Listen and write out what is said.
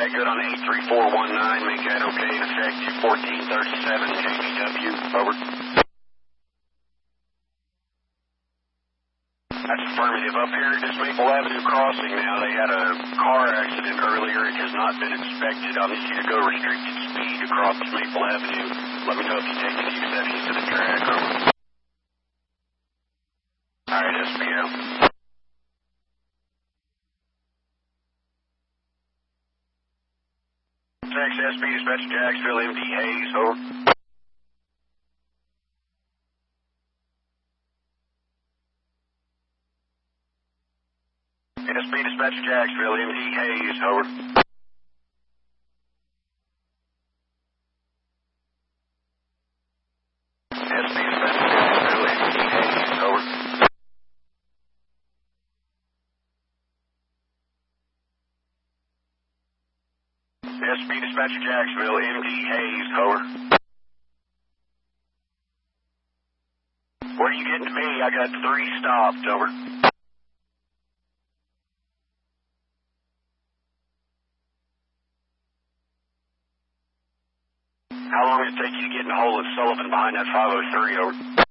Okay, good on 83419. Make that okay in effective 1437 JBW. Over. That's affirmative. Up here at this Maple Avenue crossing now, they had a car accident earlier. It has not been inspected. I'll need you to go restricted speed across Maple Avenue. Let me know if you take any exceptions to the track. Over. All right, SPO. Text SP dispatch Jacksonville, MD Hayes. Over. SP dispatch Jacksonville, MD Hayes. Over. SP dispatch Jacksonville, MD Hayes. Over. SP dispatch Jacksonville, MD Hayes. Over. Where are you getting to me? I got 3 stops. Over. How long did it take you to get in the hole at Sullivan behind that 503? Over.